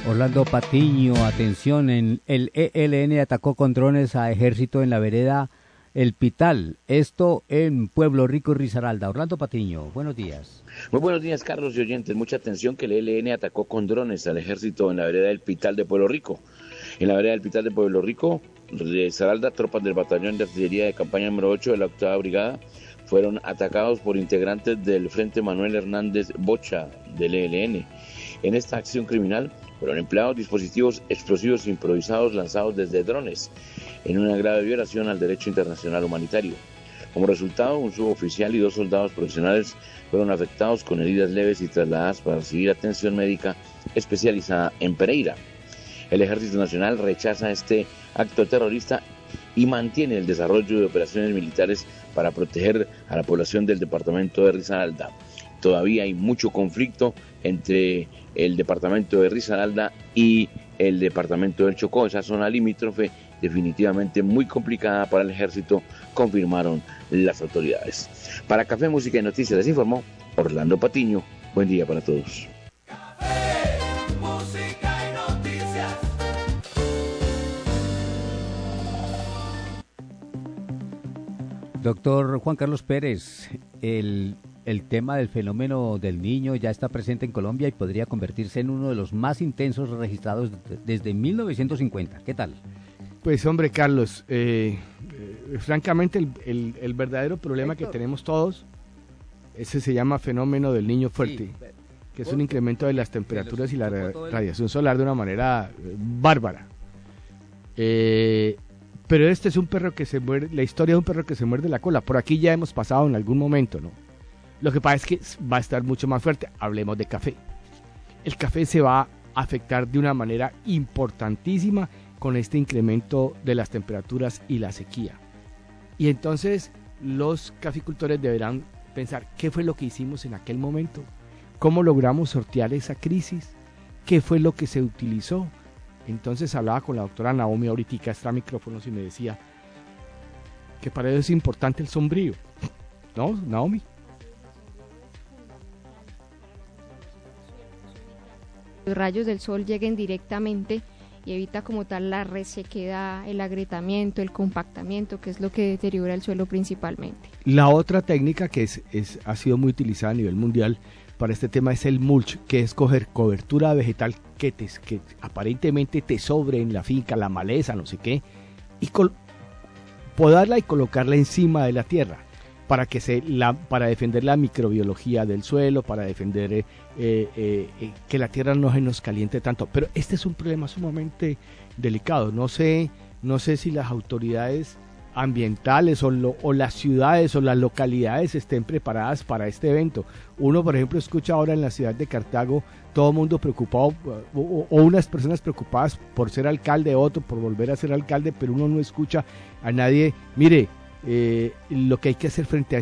Orlando Patiño, atención, el ELN atacó con drones a ejército en la vereda El Pital, esto en Pueblo Rico, Risaralda. Orlando Patiño, buenos días. Muy buenos días, Carlos y oyentes. Mucha atención que el ELN atacó con drones al ejército en la vereda del Pital de Pueblo Rico. En la vereda del Pital de Pueblo Rico, Risaralda, tropas del batallón de artillería de campaña número 8 de la 8ª Brigada fueron atacados por integrantes del Frente Manuel Hernández Bocha del ELN. En esta acción criminal fueron empleados dispositivos explosivos improvisados lanzados desde drones, en una grave violación al derecho internacional humanitario. Como resultado, un suboficial y 2 soldados profesionales fueron afectados con heridas leves y trasladadas para recibir atención médica especializada en Pereira. El Ejército Nacional rechaza este acto terrorista y mantiene el desarrollo de operaciones militares para proteger a la población del departamento de Risaralda. Todavía hay mucho conflicto entre el departamento de Risaralda y el departamento del Chocó, esa zona limítrofe definitivamente muy complicada para el ejército, confirmaron las autoridades. Para Café, Música y Noticias les informó Orlando Patiño. Buen día para todos. Café, música y noticias. Doctor Juan Carlos Pérez, el tema del fenómeno del Niño ya está presente en Colombia y podría convertirse en uno de los más intensos registrados desde 1950. ¿Qué tal? Pues hombre, Carlos, francamente el verdadero problema que tenemos todos, ese se llama fenómeno del niño fuerte, sí, que es un incremento de las temperaturas y la radiación solar de una manera bárbara. Pero este es un perro que se muerde, la historia de un perro que se muerde la cola. Por aquí ya hemos pasado en algún momento, ¿no? Lo que pasa es que va a estar mucho más fuerte. Hablemos de café. El café se va a afectar de una manera importantísima con este incremento de las temperaturas y la sequía. Y entonces los caficultores deberán pensar qué fue lo que hicimos en aquel momento, cómo logramos sortear esa crisis, qué fue lo que se utilizó. Entonces hablaba con la doctora Naomi ahorita extra micrófonos y me decía que para ellos es importante el sombrío, ¿no, Naomi? Los rayos del sol lleguen directamente y evita como tal la resequedad, el agrietamiento, el compactamiento, que es lo que deteriora el suelo principalmente. La otra técnica que ha sido muy utilizada a nivel mundial para este tema es el mulch, que es coger cobertura vegetal que aparentemente te sobre en la finca, la maleza, no sé qué, y podarla y colocarla encima de la tierra para defender la microbiología del suelo, para defender que la tierra no se nos caliente tanto. Pero este es un problema sumamente delicado. No sé si las autoridades ambientales o las ciudades o las localidades estén preparadas para este evento. Uno, por ejemplo, escucha ahora en la ciudad de Cartago todo el mundo preocupado o unas personas preocupadas por ser alcalde, otro por volver a ser alcalde, pero uno no escucha a nadie. Mire, lo que hay que hacer frente a